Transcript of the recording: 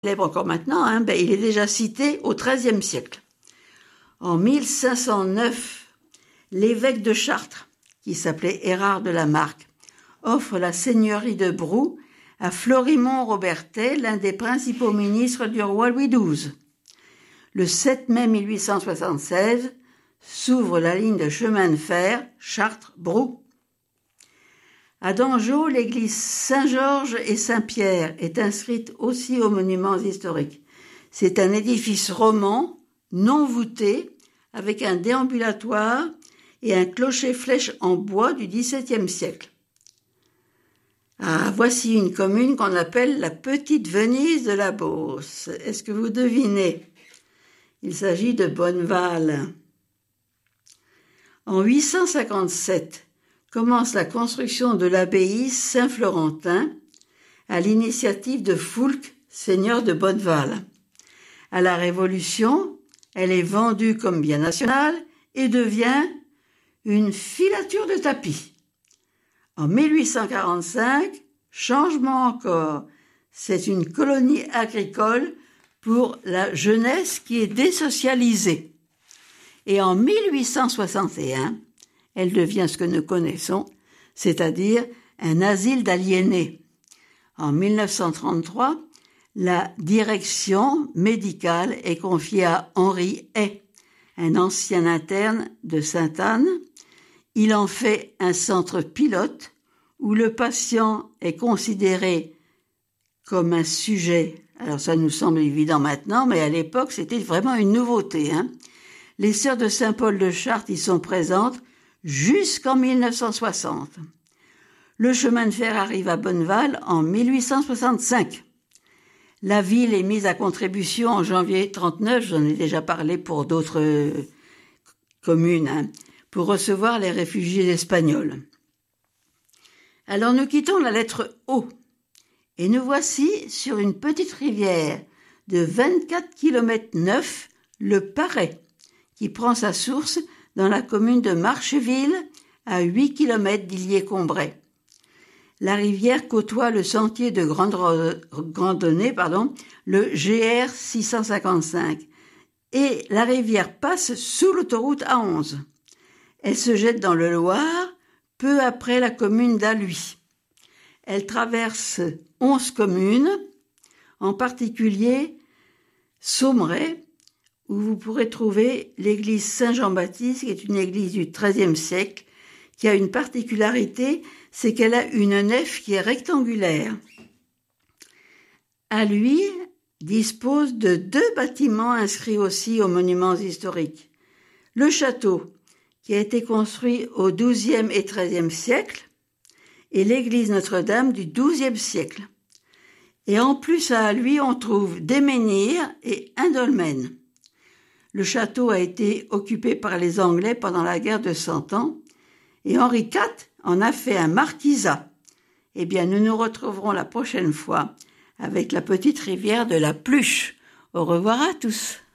célèbre encore maintenant, il est déjà cité au XIIIe siècle. En 1509, l'évêque de Chartres, qui s'appelait Érard de la Marck, offre la seigneurie de Brou à Florimond Robertet, l'un des principaux ministres du roi Louis XII. Le 7 mai 1876 s'ouvre la ligne de chemin de fer Chartres-Brou. À Dangeau, l'église Saint-Georges et Saint-Pierre est inscrite aussi aux monuments historiques. C'est un édifice roman, non voûté, avec un déambulatoire et un clocher-flèche en bois du XVIIe siècle. Voici une commune qu'on appelle la Petite Venise de la Beauce. Est-ce que vous devinez ? Il s'agit de Bonneval. En 857, commence la construction de l'abbaye Saint-Florentin à l'initiative de Foulques, seigneur de Bonneval. À la Révolution, elle est vendue comme bien national et devient une filature de tapis. En 1845, changement encore, c'est une colonie agricole pour la jeunesse qui est désocialisée. Et en 1861, elle devient ce que nous connaissons, c'est-à-dire un asile d'aliénés. En 1933, la direction médicale est confiée à Henri Hay, un ancien interne de Sainte-Anne. Il en fait un centre pilote où le patient est considéré comme un sujet. Alors ça nous semble évident maintenant, mais à l'époque c'était vraiment une nouveauté. Les sœurs de Saint-Paul de Chartres y sont présentes jusqu'en 1960. Le chemin de fer arrive à Bonneval en 1865. La ville est mise à contribution en janvier 1939, j'en ai déjà parlé pour d'autres communes, pour recevoir les réfugiés espagnols. Alors nous quittons la lettre O et nous voici sur une petite rivière de 24 km 9, le Paray, qui prend sa source dans la commune de Marcheville, à 8 km d'Illiers-Combray. La rivière côtoie le sentier de grande randonnée, le GR 655, et la rivière passe sous l'autoroute A11. Elle se jette dans le Loir, peu après la commune d'Alluy. Elle traverse 11 communes, en particulier Saumeray, où vous pourrez trouver l'église Saint-Jean-Baptiste, qui est une église du XIIIe siècle, qui a une particularité, c'est qu'elle a une nef qui est rectangulaire. Alluy dispose de 2 bâtiments inscrits aussi aux monuments historiques. Le château, qui a été construit au XIIe et XIIIe siècle, et l'église Notre-Dame du XIIe siècle. Et en plus à Alluy, on trouve des menhirs et un dolmen. Le château a été occupé par les Anglais pendant la guerre de 100 ans, et Henri IV en a fait un marquisat. Eh bien, nous nous retrouverons la prochaine fois avec la petite rivière de la Pluche. Au revoir à tous.